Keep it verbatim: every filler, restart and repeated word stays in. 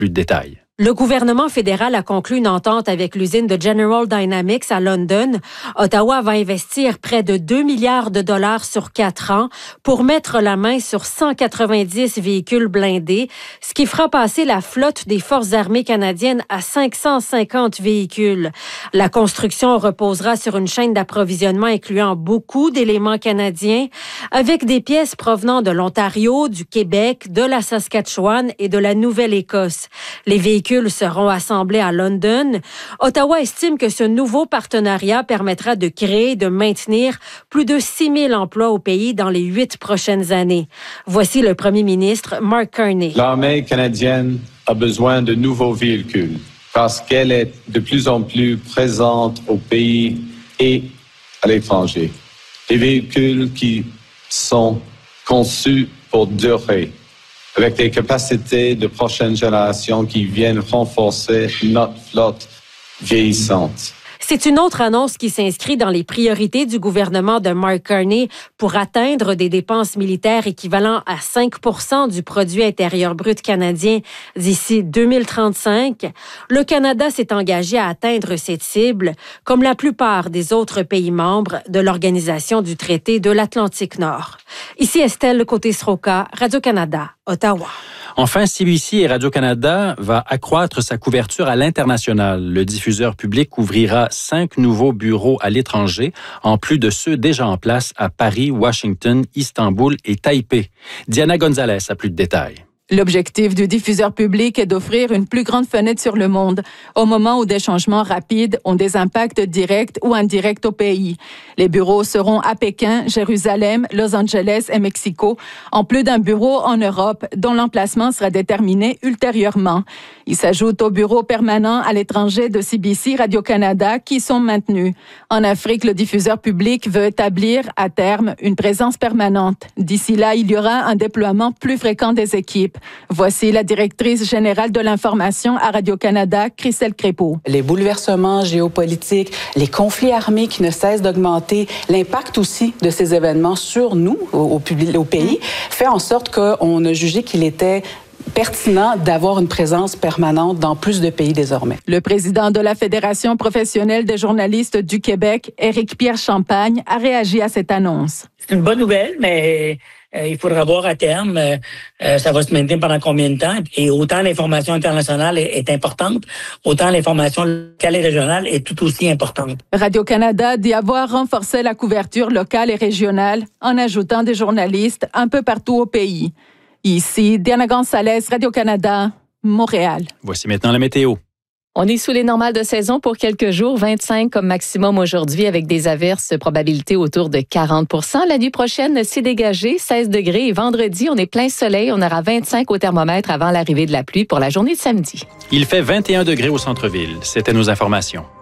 Plus de détails. Le gouvernement fédéral a conclu une entente avec l'usine de General Dynamics à London. Ottawa va investir près de deux milliards de dollars sur quatre ans pour mettre la main sur cent quatre-vingt-dix véhicules blindés, ce qui fera passer la flotte des Forces armées canadiennes à cinq cent cinquante véhicules. La construction reposera sur une chaîne d'approvisionnement incluant beaucoup d'éléments canadiens, avec des pièces provenant de l'Ontario, du Québec, de la Saskatchewan et de la Nouvelle-Écosse. Les véhicules seront assemblés à London. Ottawa estime que ce nouveau partenariat permettra de créer et de maintenir plus de six mille emplois au pays dans les huit prochaines années. Voici le premier ministre Mark Carney. L'armée canadienne a besoin de nouveaux véhicules parce qu'elle est de plus en plus présente au pays et à l'étranger. Des véhicules qui sont conçus pour durer, avec des capacités de prochaine génération qui viennent renforcer notre flotte vieillissante. C'est une autre annonce qui s'inscrit dans les priorités du gouvernement de Mark Carney pour atteindre des dépenses militaires équivalent à cinq pour cent du produit intérieur brut canadien d'ici deux mille trente-cinq. Le Canada s'est engagé à atteindre cette cible, comme la plupart des autres pays membres de l'Organisation du traité de l'Atlantique Nord. Ici Estelle Côté-Sroka, Radio-Canada, Ottawa. Enfin, C B C et Radio-Canada va accroître sa couverture à l'international. Le diffuseur public ouvrira cinq nouveaux bureaux à l'étranger, en plus de ceux déjà en place à Paris, Washington, Istanbul et Taipei. Diana Gonzalez a plus de détails. L'objectif du diffuseur public est d'offrir une plus grande fenêtre sur le monde, au moment où des changements rapides ont des impacts directs ou indirects au pays. Les bureaux seront à Pékin, Jérusalem, Los Angeles et Mexico, en plus d'un bureau en Europe dont l'emplacement sera déterminé ultérieurement. Il s'ajoute aux bureaux permanents à l'étranger de C B C Radio-Canada qui sont maintenus. En Afrique, le diffuseur public veut établir à terme une présence permanente. D'ici là, il y aura un déploiement plus fréquent des équipes. Voici la directrice générale de l'information à Radio-Canada, Christelle Crépeau. Les bouleversements géopolitiques, les conflits armés qui ne cessent d'augmenter, l'impact aussi de ces événements sur nous, au, au, public, au pays, fait en sorte qu'on a jugé qu'il était pertinent d'avoir une présence permanente dans plus de pays désormais. Le président de la Fédération professionnelle des journalistes du Québec, Éric-Pierre Champagne, a réagi à cette annonce. C'est une bonne nouvelle, mais euh, il faudra voir à terme, euh, ça va se maintenir pendant combien de temps. Et autant l'information internationale est, est importante, autant l'information locale et régionale est tout aussi importante. Radio-Canada dit avoir renforcé la couverture locale et régionale en ajoutant des journalistes un peu partout au pays. Ici, Diana Gonzalez, Radio-Canada, Montréal. Voici maintenant la météo. On est sous les normales de saison pour quelques jours, vingt-cinq comme maximum aujourd'hui avec des averses, probabilité autour de quarante pour cent. La nuit prochaine, c'est dégagé, seize degrés. Et vendredi, on est plein soleil. On aura vingt-cinq au thermomètre avant l'arrivée de la pluie pour la journée de samedi. Il fait vingt et un degrés au centre-ville. C'était nos informations.